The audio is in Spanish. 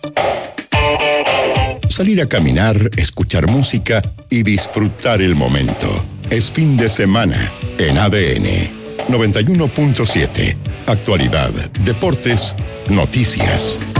Salir a caminar, escuchar música y disfrutar el momento. Es fin de semana en ADN 91.7. Actualidad, deportes, noticias.